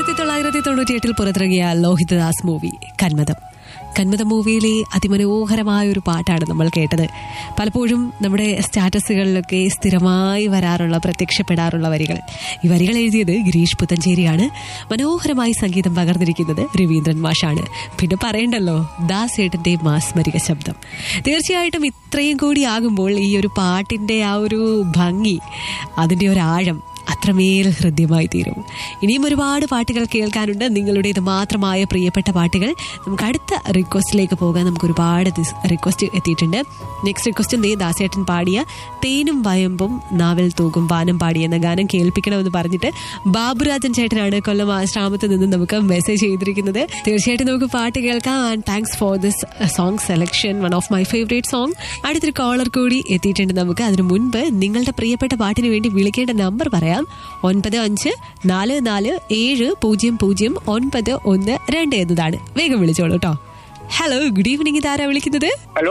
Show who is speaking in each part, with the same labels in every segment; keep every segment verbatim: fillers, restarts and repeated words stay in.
Speaker 1: ആയിരത്തി തൊള്ളായിരത്തി തൊണ്ണൂറ്റി എട്ടിൽ പുറത്തിറങ്ങിയ ലോഹിതദാസ് മൂവി കന്മദം. കന്മദം മൂവിയിലെ അതിമനോഹരമായ ഒരു പാട്ടാണ് നമ്മൾ കേട്ടത്. പലപ്പോഴും നമ്മുടെ സ്റ്റാറ്റസുകളിലൊക്കെ സ്ഥിരമായി വരാറുള്ള പ്രത്യക്ഷപ്പെടാറുള്ള വരികൾ. ഈ വരികൾ എഴുതിയത് ഗിരീഷ് പുത്തഞ്ചേരിയാണ്. മനോഹരമായി സംഗീതം പകർന്നിരിക്കുന്നത് രവീന്ദ്രൻ മാഷാണ്. പിന്നെ പറയണ്ടല്ലോ, ദാസേട്ടന്റെ മാസ്മരിക ശബ്ദം. തീർച്ചയായിട്ടും ഇത്രയും കൂടി ആകുമ്പോൾ ഈ ഒരു പാട്ടിന്റെ ആ ഒരു ഭംഗി, അതിന്റെ ഒരു ആഴം അത്രമേൽ ഹൃദ്യമായി തീരും. ഇനിയും ഒരുപാട് പാട്ടുകൾ കേൾക്കാനുണ്ട്, നിങ്ങളുടേത് മാത്രമായ പ്രിയപ്പെട്ട പാട്ടുകൾ. നമുക്ക് അടുത്ത റിക്വസ്റ്റിലേക്ക് പോകാൻ. നമുക്ക് ഒരുപാട് റിക്വസ്റ്റ് എത്തിയിട്ടുണ്ട്. നെക്സ്റ്റ് റിക്വസ്റ്റ് ദേ ദാസേട്ടൻ പാടിയ തേനും വയമ്പും നാവൽ തൂകും വാനം പാടി എന്ന ഗാനം കേൾപ്പിക്കണമെന്ന് പറഞ്ഞിട്ട് ബാബുരാജൻ ചേട്ടനാണ് കൊല്ലം ആശ്രാമത്തിൽ നിന്ന് നമുക്ക് മെസ്സേജ് ചെയ്തിരിക്കുന്നത്. തീർച്ചയായിട്ടും നമുക്ക് പാട്ട് കേൾക്കാം. And thanks for this song selection, one of my favourite song. അടുത്തൊരു കോളർ കൂടി എത്തിയിട്ടുണ്ട് നമുക്ക്. അതിനു മുൻപ് നിങ്ങളുടെ പ്രിയപ്പെട്ട പാട്ടിന് വേണ്ടി വിളിക്കേണ്ട നമ്പർ പറയാം. ഒൻപത് അഞ്ച് നാല് നാല് ഏഴ് പൂജ്യം പൂജ്യം ഒൻപത് ഒന്ന് രണ്ട് എന്നതാണ്. വേഗം വിളിച്ചോളൂ കേട്ടോ. Hello, good evening. ഇതാരാ വിളിക്കുന്നത്?
Speaker 2: ഹലോ,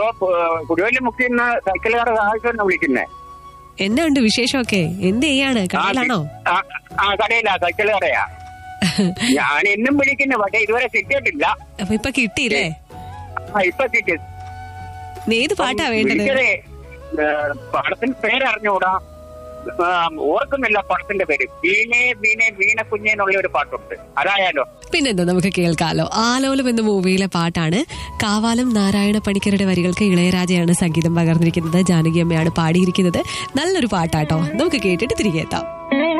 Speaker 2: വിളിക്കുന്നേ.
Speaker 1: എന്നാ ഉണ്ട് വിശേഷമൊക്കെ? എന്ത് ചെയ്യാണ്? കടയിലാണോ?
Speaker 2: കടയിലാ, സൈക്കിൾ കടയാ. ഞാൻ എന്നും വിളിക്കുന്നു, പക്ഷേ ഇതുവരെ കിട്ടിയിട്ടില്ല.
Speaker 1: അപ്പൊ ഇപ്പൊ കിട്ടിയില്ലേ?
Speaker 2: ഇപ്പൊ കിട്ടി.
Speaker 1: ഏത് പാട്ടാ വേണ്ടത്?
Speaker 2: പടത്തിന്റെ പേരറിഞ്ഞൂടാ, ഓർക്കുന്നില്ല പടത്തിന്റെ പേര്. വീണേ വീണേ വീണ കുഞ്ഞേ എന്നുള്ള ഒരു പാട്ടുണ്ട്, അതായാലോ?
Speaker 1: പിന്നെന്താ, നമുക്ക് കേൾക്കാലോ. ആലോലം എന്ന മൂവിയിലെ പാട്ടാണ്. കാവാലം നാരായണ പണിക്കരുടെ വരികൾക്ക് ഇളയരാജയാണ് സംഗീതം പകർന്നിരിക്കുന്നത്. ജാനകി അമ്മയാണ് പാടിയിരിക്കുന്നത്. നല്ലൊരു പാട്ടാട്ടോ. നമുക്ക് കേട്ടിട്ട് തിരികെ എത്താം.